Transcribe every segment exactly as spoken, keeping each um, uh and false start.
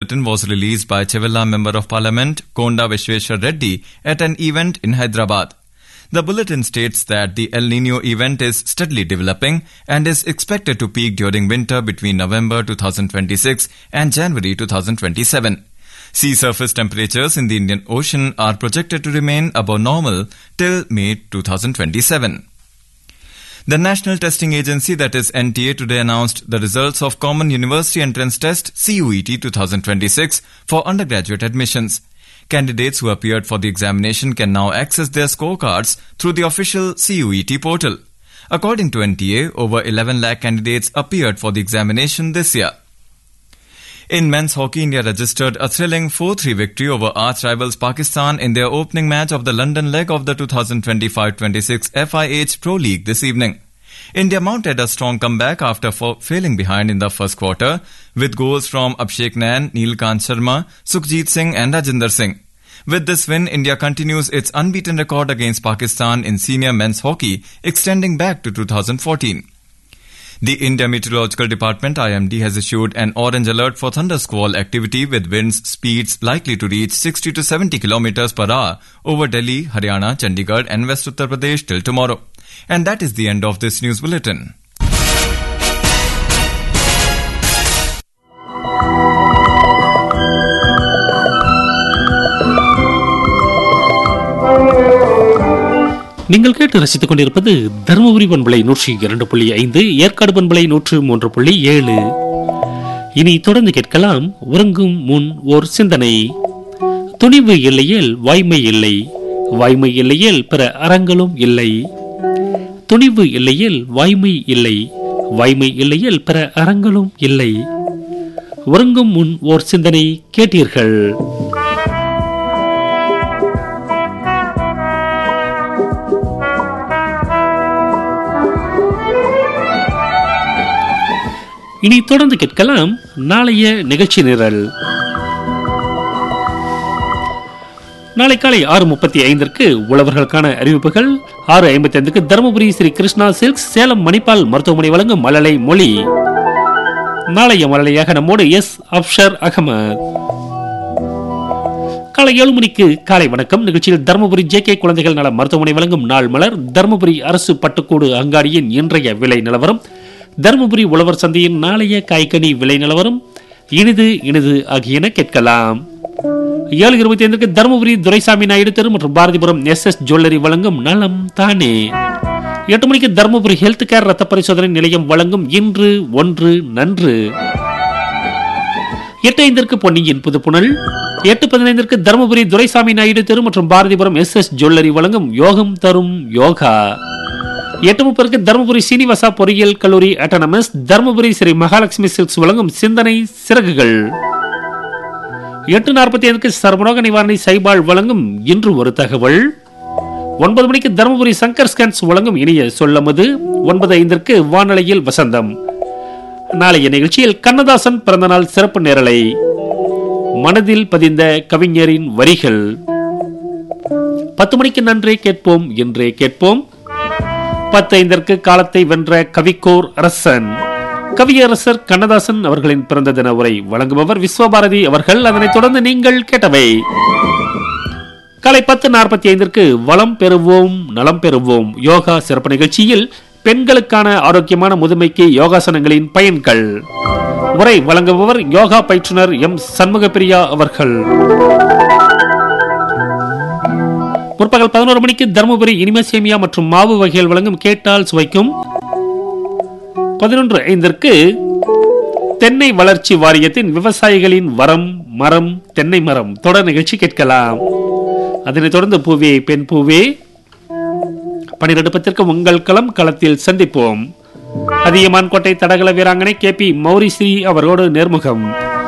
bulletin was released by Chevilla Member of Parliament Konda Vishweshwar Reddy at an event in Hyderabad. The bulletin states that the El Nino event is steadily developing and is expected to peak during winter between November twenty twenty-six and January twenty twenty-seven. Sea surface temperatures in the Indian Ocean are projected to remain above normal till May twenty twenty-seven. The National Testing Agency, that is N T A, today announced the results of Common University Entrance Test C U E T twenty twenty-six for undergraduate admissions. Candidates who appeared for the examination can now access their scorecards through the official C U E T portal. According to N T A, over eleven lakh candidates appeared for the examination this year. In men's hockey, India registered a thrilling four three victory over arch-rivals Pakistan in their opening match of the London leg of the twenty twenty-five twenty-six F I H Pro League this evening. India mounted a strong comeback after failing behind in the first quarter, with goals from Abhishek Nayan, Neelkant Sharma, Sukhjit Singh and Rajinder Singh. With this win, India continues its unbeaten record against Pakistan in senior men's hockey, extending back to two thousand fourteen. The India Meteorological Department I M D has issued an orange alert for thundersquall activity with winds speeds likely to reach sixty to seventy kilometers per hour over Delhi, Haryana, Chandigarh and West Uttar Pradesh till tomorrow. And that is the end of this news bulletin. நீங்கள் கேட்டு ரசித்துக் கொண்டிருப்பது தருமபுரி பண்பலை நூற்றி இரண்டு புள்ளி ஐந்து, ஏற்காடு பண்பலை நூற்று மூன்று புள்ளி ஏழு. இனி தொடர்ந்து கேட்கலாம் உறங்கும் முன் ஓர் சிந்தனை. துணிவு இல்லையேல் வாய்மை இல்லை, வாய்மை இல்லையேல் பிற அறங்களும் இல்லை. துணிவு இல்லையேல் வாய்மை இல்லை, வாய்மை இல்லையேல் பிற அறங்களும் இல்லை. உறங்கும் முன் ஓர் சிந்தனை கேட்டீர்கள். இனி தொடர்ந்து கேட்கலாம் நாளைய நிகழ்ச்சி நிரல். நாளை காலை ஆறு முப்பத்தி ஐந்திற்கு உழவர்களுக்கான அறிவிப்புகள். ஆறு ஐம்பத்தி ஐந்துக்கு தருமபுரி ஸ்ரீ கிருஷ்ணா சில்க்ஸ் சேலம் மணிப்பால் மருத்துவமனை வழங்கும் மழலை மொழி. நாளைய மழலையாக நம்மோடு எஸ் அப்ஷர் அகமது. காலை ஏழு மணிக்கு காலை வணக்கம் நிகழ்ச்சியில் தருமபுரி ஜே கே குழந்தைகள் நல மருத்துவமனை வழங்கும் நாள் மலர், தருமபுரி அரசு பட்டுக்கூடு அங்காடியின் இன்றைய விலை நிலவரம், தருமபுரி உழவர் சந்தையின் நாளைய காய்கனி விலை நிலவரம், இனிது இனிது ஆகியன கேட்கலாம். ஏழு இருபத்தி ஐந்துக்கு தருமபுரி துரைசாமி நாயுடு தெரு மற்றும் பாரதிபுரம் எஸ் எஸ் ஜுவல்லரி வழங்கும் நலம் தானே. எட்டு மணிக்கு தருமபுரி ஹெல்த் கேர் ரத்த பரிசோதனை நிலையம் வழங்கும் இன்று ஒன்று நன்று. எட்டு ஐந்திற்கு பொன்னியின் புதுப்புணல். எட்டு பதினைந்திற்கு தருமபுரி துரைசாமி நாயுடு தெரு மற்றும் பாரதிபுரம் எஸ் எஸ் ஜுவல்லரி வழங்கும் யோகம் தரும் யோகா. எட்டு முப்பதுக்கு தருமபுரி சீனிவாசா பொறியியல் கல்லூரி அட்டானமஸ், தருமபுரி ஸ்ரீ மகாலட்சுமி சில்க்ஸ் வழங்கும் சிந்தனை சிறகுகள். எட்டு நாற்பத்தி ஐந்துக்கு சர்மரோக நிவாரணி சைபால் வழங்கும் இன்று ஒரு தகவல். ஒன்பது மணிக்கு தருமபுரி சங்கர் ஸ்கேன்ஸ் வழங்கும் இனிய சொல்லமது. ஒன்பது ஐந்திற்கு வானொலியில் வசந்தம். நாளைய நிகழ்ச்சியில் கண்ணதாசன் பிறந்தநாள் சிறப்பு நேரலை, மனதில் பதிந்த கவிஞரின் வரிகள். பத்து மணிக்கு நன்றே கேட்போம் என்றே கேட்போம். பத்து ஐந்திற்கு காலத்தை வென்ற கவிக்கோர் அரசன், கவியரசர் கண்ணதாசன் அவர்களின் பிறந்த தின உரை வழங்குபவர் விஸ்வபாரதி அவர்கள். அதனைத் தொடர்ந்து நீங்கள் கேட்டவை. காலை பத்து நாற்பத்தி ஐந்திற்கு வளம் பெறுவோம் நலம் பெறுவோம் யோகா சிறப்பு நிகழ்ச்சியில் பெண்களுக்கான ஆரோக்கியமான முதுமைக்கு யோகாசனங்களின் பயன்கள் உரை வழங்குபவர் யோகா பயிற்றுனர் எம் சண்முகப்பிரியா அவர்கள். முற்பகல் பதினோரு மணிக்கு தருமபுரி இனிமை சேமியா மற்றும் மாவு வகைகள் வழங்கும் கேட்டால் சுவைக்கும். பதினொன்று ஐந்திற்கு தென்னை வளர்ச்சி வாரியத்தின் விவசாயிகளின் வரம் மரம் தென்னை மரம் தொடர் நிகழ்ச்சி கேட்கலாம். அதனைத் தொடர்ந்து பூவே பெண் பூவே. பனிரெண்டு பத்திற்கு உங்கள் களம் களத்தில் சந்திப்போம். அதியமான் கோட்டை தடகள வீராங்கனை கே பி மௌரிஸ்ரீ அவரோடு நேர்முகம்.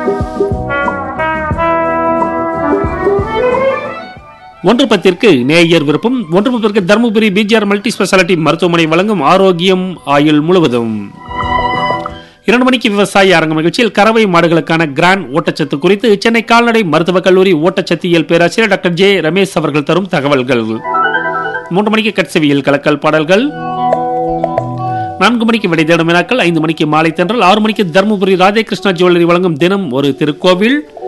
ஒன்று பத்திற்கு நேயர் விருப்பம். ஒன்று முப்பதற்கு தருமபுரி பிஜிஆர் மல்டி ஸ்பெஷாலிட்டி மருத்துவமனை வழங்கும் ஆரோக்கியம் ஆயுள் முழுவதும். இரண்டு மணிக்கு விவசாய அரங்கம் நிகழ்ச்சியில் கறவை மாடுகளுக்கான கிராண்ட் ஊட்டச்சத்து குறித்து சென்னை கால்நடை மருத்துவக் கல்லூரி ஊட்டச்சத்தியல் பேராசிரியர் டாக்டர் ஜே ரமேஷ் அவர்கள் தரும் தகவல்கள். மூன்று மணிக்கு கட்சவியல் கலக்கல் பாடல்கள். நான்கு மணிக்கு விடை தேடும் வினாக்கள். ஐந்து மணிக்கு மாலை தென்றல். ஆறு மணிக்கு தருமபுரி ராதேகிருஷ்ணா ஜுவல்லரி வழங்கும் தினம் ஒரு திருக்கோவில்.